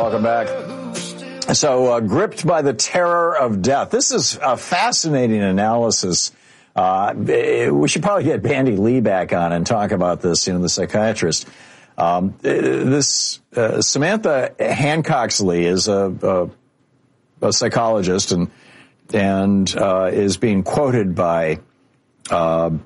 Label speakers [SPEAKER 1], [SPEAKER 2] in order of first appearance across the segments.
[SPEAKER 1] Welcome back. So, gripped by the terror of death. This is a fascinating analysis. We should probably get Bandy Lee back on and talk about this, the psychiatrist. Samantha Hancock Lee is a psychologist and is being quoted by Alan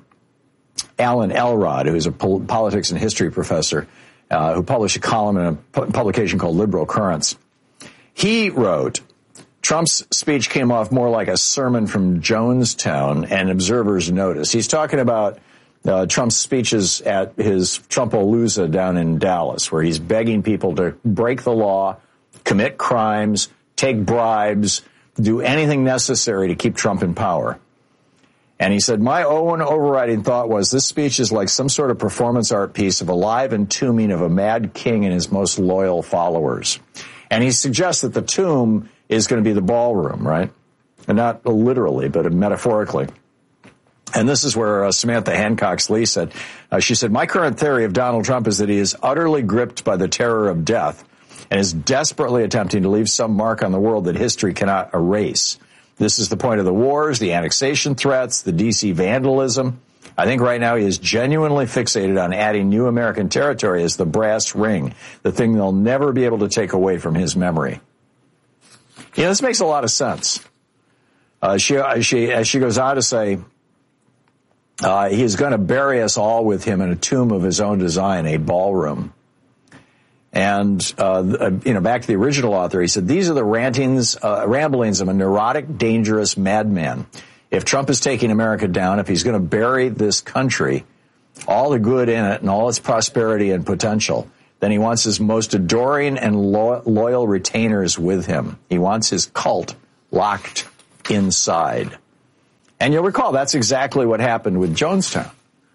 [SPEAKER 1] Elrod, who's a politics and history professor, who published a column in a publication called Liberal Currents. He wrote, Trump's speech came off more like a sermon from Jonestown and observers notice. He's talking about Trump's speeches at his Trumpalooza down in Dallas, where he's begging people to break the law, commit crimes, take bribes, do anything necessary to keep Trump in power. And he said, my own overriding thought was this speech is like some sort of performance art piece of a live entombing of a mad king and his most loyal followers. And he suggests that the tomb is going to be the ballroom, right? And not literally, but metaphorically. And this is where Samantha Hancock Lee said, she said, my current theory of Donald Trump is that he is utterly gripped by the terror of death and is desperately attempting to leave some mark on the world that history cannot erase. This is the point of the wars, the annexation threats, the D.C. vandalism. I think right now he is genuinely fixated on adding new American territory as the brass ring, the thing they'll never be able to take away from his memory. This makes a lot of sense. She goes on to say, he is going to bury us all with him in a tomb of his own design, a ballroom. And, back to the original author, he said, these are the ramblings of a neurotic, dangerous madman. If Trump is taking America down, if he's going to bury this country, all the good in it and all its prosperity and potential, then he wants his most adoring and loyal retainers with him. He wants his cult locked inside. And you'll recall that's exactly what happened with Jonestown.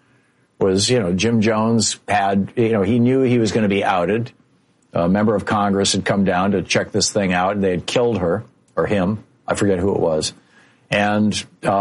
[SPEAKER 1] Jim Jones had, he knew he was going to be outed. A member of Congress had come down to check this thing out, and they had killed her, or him. I forget who it was. And,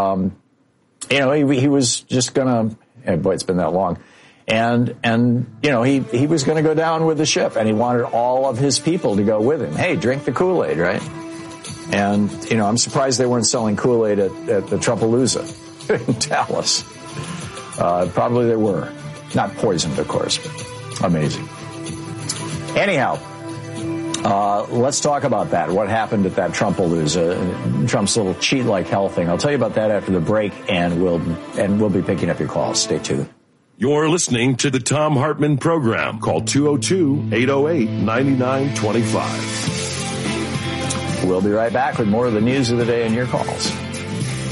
[SPEAKER 1] he was just going to, boy, it's been that long. And he was going to go down with the ship, and he wanted all of his people to go with him. Hey, drink the Kool-Aid, right? And, I'm surprised they weren't selling Kool-Aid at the Trumpalooza in Dallas. Probably they were. Not poisoned, of course, but amazing. Anyhow, let's talk about that. What happened at that Trumpalooza, Trump's little cheat-like hell thing. I'll tell you about that after the break, and we'll be picking up your calls. Stay tuned.
[SPEAKER 2] You're listening to the Thom Hartmann Program. Call 202-808-9925.
[SPEAKER 1] We'll be right back with more of the news of the day and your calls.